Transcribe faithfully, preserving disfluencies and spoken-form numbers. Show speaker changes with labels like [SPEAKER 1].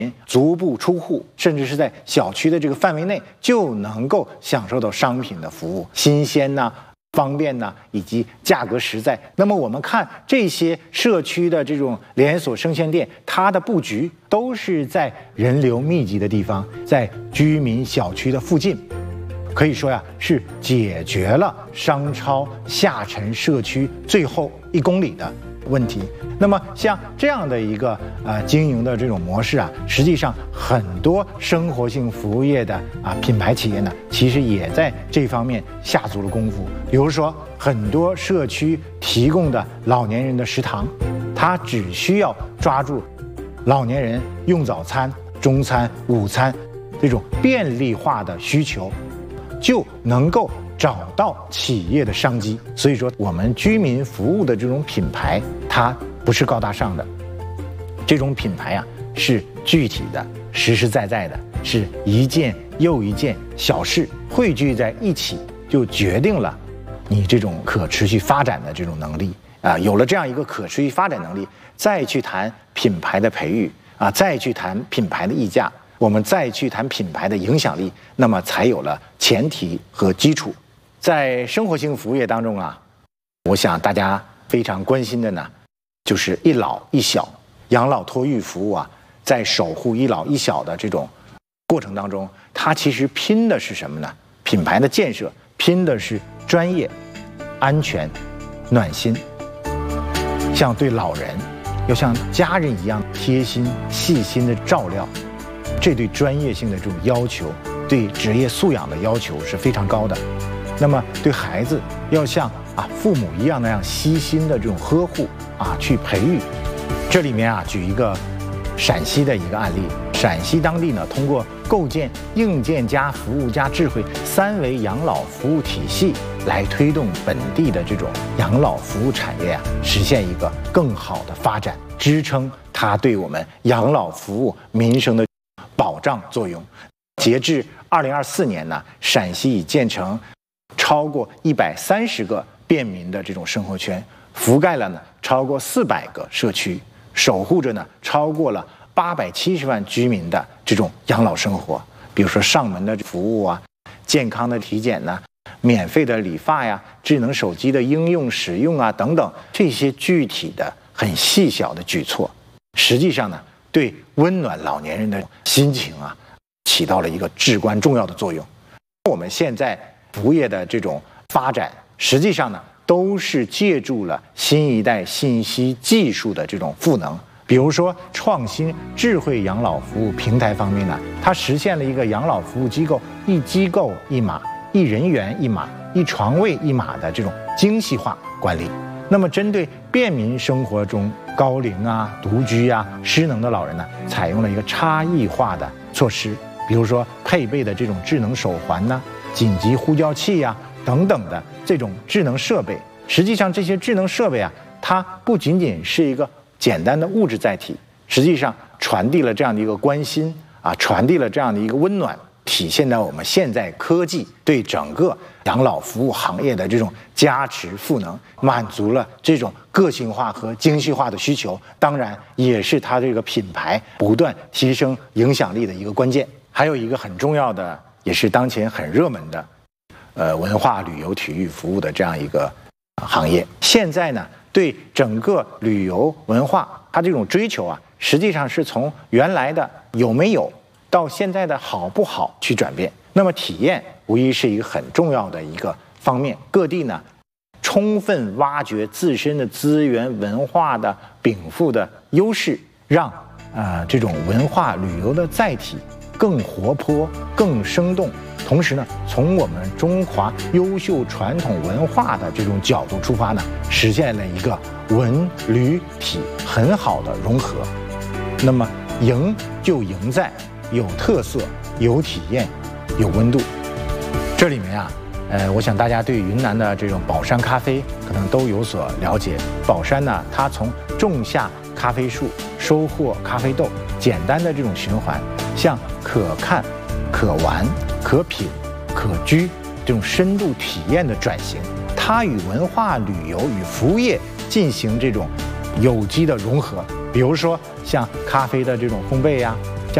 [SPEAKER 1] 足不出户，甚至是在小区的这个范围内就能够享受到商品的服务，新鲜呐、方便呐，以及价格实在。那么我们看这些社区的这种连锁生鲜店，它的布局都是在人流密集的地方，在居民小区的附近。可以说呀，是解决了商超下沉社区最后一公里的问题。那么像这样的一个呃经营的这种模式啊，实际上很多生活性服务业的啊品牌企业呢，其实也在这方面下足了功夫。比如说，很多社区提供的老年人的食堂，它只需要抓住老年人用早餐、中餐、午餐这种便利化的需求，就能够找到企业的商机。所以说，我们居民服务的这种品牌，它不是高大上的，这种品牌啊是具体的、实实在在的，是一件又一件小事汇聚在一起，就决定了你这种可持续发展的这种能力啊。有了这样一个可持续发展能力，再去谈品牌的培育啊，再去谈品牌的溢价，我们再去谈品牌的影响力，那么才有了前提和基础。在生活性服务业当中啊，我想大家非常关心的呢，就是一老一小养老托育服务啊，在守护一老一小的这种过程当中，它其实拼的是什么呢？品牌的建设拼的是专业、安全、暖心，像对老人要像家人一样贴心、细心的照料。这对专业性的这种要求，对职业素养的要求是非常高的。那么对孩子要像啊父母一样那样悉心的这种呵护啊去培育。这里面啊举一个陕西的一个案例，陕西当地呢通过构建硬件加服务加智慧三维养老服务体系，来推动本地的这种养老服务产业啊实现一个更好的发展，支撑它对我们养老服务民生的保障作用。截至二零二四年呢，陕西已建成超过一百三十个便民的这种生活圈，覆盖了呢超过四百个社区，守护着呢超过了八百七十万居民的这种养老生活。比如说上门的服务啊，健康的体检呢，免费的理发呀，智能手机的应用使用啊等等，这些具体的很细小的举措，实际上呢对温暖老年人的心情啊起到了一个至关重要的作用。我们现在服务业的这种发展，实际上呢都是借助了新一代信息技术的这种赋能。比如说创新智慧养老服务平台方面呢，它实现了一个养老服务机构一机构一码、一人员一码、一床位一码的这种精细化管理。那么针对便民生活中高龄啊、独居啊、失能的老人呢，采用了一个差异化的措施，比如说配备的这种智能手环呢、紧急呼叫器呀、啊、等等的这种智能设备。实际上这些智能设备啊，它不仅仅是一个简单的物质载体，实际上传递了这样的一个关心啊，传递了这样的一个温暖，体现在我们现在科技对整个养老服务行业的这种加持赋能，满足了这种个性化和精细化的需求，当然也是它这个品牌不断提升影响力的一个关键。还有一个很重要的，也是当前很热门的呃文化旅游体育服务的这样一个行业。现在呢对整个旅游文化它这种追求啊，实际上是从原来的有没有到现在的好不好去转变。那么体验无疑是一个很重要的一个方面，各地呢充分挖掘自身的资源文化的禀赋的优势，让呃这种文化旅游的载体更活泼更生动，同时呢从我们中华优秀传统文化的这种角度出发呢，实现了一个文旅体很好的融合。那么赢就赢在有特色、有体验、有温度。这里面啊，呃，我想大家对云南的这种宝山咖啡可能都有所了解。宝山呢，它从种下咖啡树、收获咖啡豆，简单的这种循环，向可看、可玩、可品、可居这种深度体验的转型，它与文化旅游与服务业进行这种有机的融合。比如说像咖啡的这种烘焙呀、